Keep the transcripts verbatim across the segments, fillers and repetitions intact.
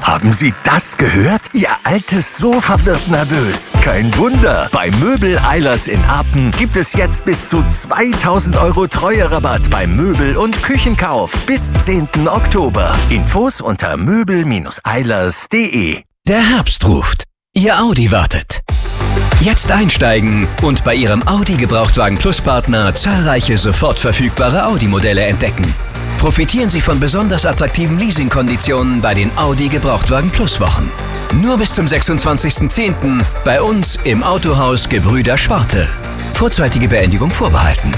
Haben Sie das gehört? Ihr altes Sofa wird nervös. Kein Wunder. Bei Möbel Eilers in Apen gibt es jetzt bis zu zweitausend Euro Treuerabatt beim Möbel- und Küchenkauf bis zehnten Oktober. Infos unter möbel eilers punkt de. Der Herbst ruft. Ihr Audi wartet. Jetzt einsteigen und bei Ihrem Audi Gebrauchtwagen Plus Partner zahlreiche sofort verfügbare Audi-Modelle entdecken. Profitieren Sie von besonders attraktiven Leasingkonditionen bei den Audi Gebrauchtwagen Plus Wochen. Nur bis zum sechsundzwanzigsten zehnten bei uns im Autohaus Gebrüder Schwarte. Vorzeitige Beendigung vorbehalten.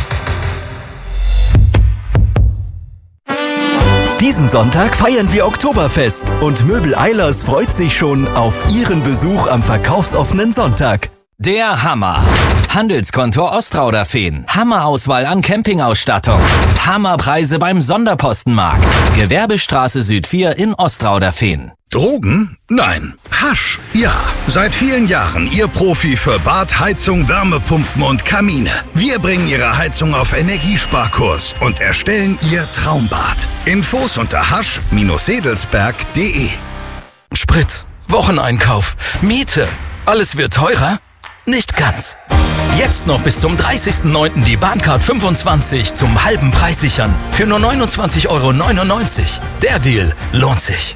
Diesen Sonntag feiern wir Oktoberfest und Möbel Eilers freut sich schon auf Ihren Besuch am verkaufsoffenen Sonntag. Der Hammer. Handelskonto Ostrauderfehn. Hammerauswahl an Campingausstattung. Hammerpreise beim Sonderpostenmarkt. Gewerbestraße Süd vier in Ostrauderfehn. Drogen? Nein. Hasch? Ja. Seit vielen Jahren Ihr Profi für Bad, Heizung, Wärmepumpen und Kamine. Wir bringen Ihre Heizung auf Energiesparkurs und erstellen Ihr Traumbad. Infos unter hasch sedelsberg punkt de. Sprit, Wocheneinkauf, Miete. Alles wird teurer? Nicht ganz. Jetzt noch bis zum dreißigsten neunten die Bahncard fünfundzwanzig zum halben Preis sichern. Für nur neunundzwanzig Euro neunundneunzig. Der Deal lohnt sich.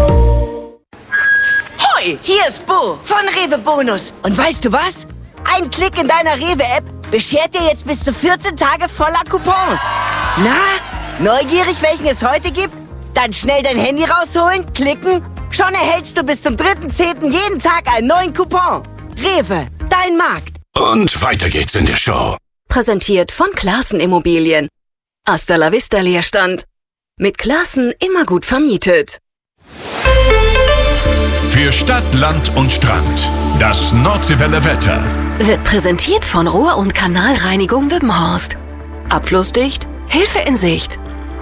Hoi, hier ist Bo von Rewe Bonus. Und weißt du was? Ein Klick in deiner Rewe-App beschert dir jetzt bis zu vierzehn Tage voller Coupons. Na, neugierig, welchen es heute gibt? Dann schnell dein Handy rausholen, klicken. Schon erhältst du bis zum dritten zehnten jeden Tag einen neuen Coupon. Rewe, dein Markt. Und weiter geht's in der Show. Präsentiert von Classen Immobilien. Hasta la vista Leerstand. Mit Classen immer gut vermietet. Für Stadt, Land und Strand. Das Nordseewelle Wetter. Wird präsentiert von Rohr- und Kanalreinigung Wübbenhorst. Abflussdicht, Hilfe in Sicht.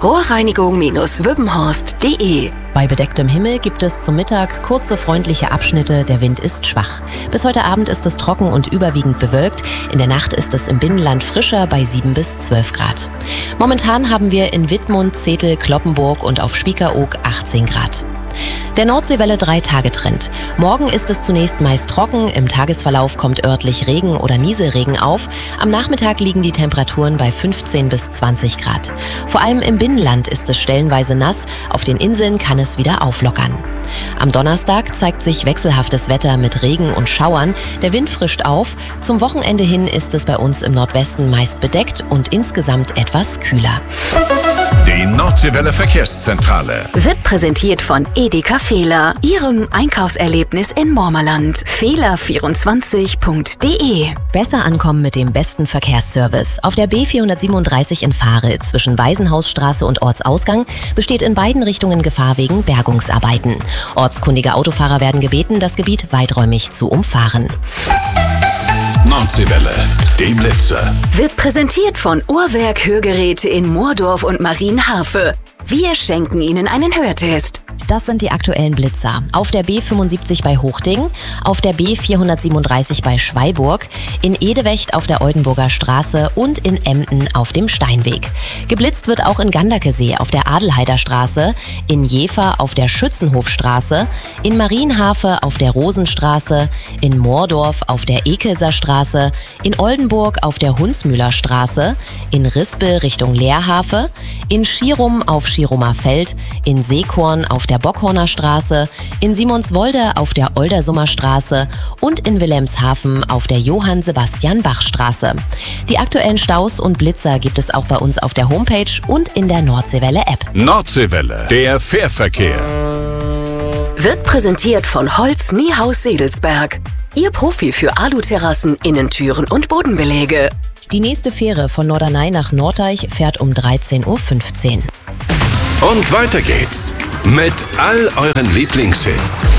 Rohrreinigung-wübbenhorst punkt de. Bei bedecktem Himmel gibt es zum Mittag kurze freundliche Abschnitte, der Wind ist schwach. Bis heute Abend ist es trocken und überwiegend bewölkt. In der Nacht ist es im Binnenland frischer bei sieben bis zwölf Grad. Momentan haben wir in Wittmund, Zetel, Cloppenburg und auf Spiekeroog achtzehn Grad. Der Nordseewelle drei Tage Trend. Morgen ist es zunächst meist trocken, im Tagesverlauf kommt örtlich Regen oder Nieselregen auf. Am Nachmittag liegen die Temperaturen bei fünfzehn bis zwanzig Grad. Vor allem im Binnenland ist es stellenweise nass, auf den Inseln kann es wieder auflockern. Am Donnerstag zeigt sich wechselhaftes Wetter mit Regen und Schauern. Der Wind frischt auf. Zum Wochenende hin ist es bei uns im Nordwesten meist bedeckt und insgesamt etwas kühler. Die Nordseewelle Verkehrszentrale Wird präsentiert von Edeka Fehler, Ihrem Einkaufserlebnis in Mormerland. Fehler vierundzwanzig punkt de. Besser ankommen mit dem besten Verkehrsservice. Auf der B vierhundertsiebenunddreißig in Fahre zwischen Waisenhausstraße und Ortsausgang besteht in beiden Richtungen Gefahr wegen Bergungsarbeiten. Ortskundige Autofahrer werden gebeten, das Gebiet weiträumig zu umfahren. Nordseewelle, die Blitze. Wird präsentiert von Uhrwerk Hörgeräte in Moordorf und Marienharfe. Wir schenken Ihnen einen Hörtest. Das sind die aktuellen Blitzer. Auf der B fünfundsiebzig bei Hochding, auf der B vierhundertsiebenunddreißig bei Schweiburg, in Edewecht auf der Oldenburger Straße und in Emden auf dem Steinweg. Geblitzt wird auch in Ganderkesee auf der Adelheider Straße, in Jever auf der Schützenhofstraße, in Marienhafe auf der Rosenstraße, in Moordorf auf der Ekelser Straße, in Oldenburg auf der Hunsmühler Straße, in Rispel Richtung Leerhafe, in Schierum auf Schierumer Feld, in Seekorn auf der Bockhorner Straße, in Simonswolde auf der Oldersummer Straße und in Wilhelmshaven auf der Johann-Sebastian-Bach-Straße. Die aktuellen Staus und Blitzer gibt es auch bei uns auf der Homepage und in der Nordseewelle-App. Nordseewelle, der Fährverkehr. Wird präsentiert von Holz Niehaus Sedelsberg. Ihr Profi für Aluterrassen, Innentüren und Bodenbeläge. Die nächste Fähre von Norderney nach Norddeich fährt um dreizehn Uhr fünfzehn. Und weiter geht's mit all euren Lieblingshits.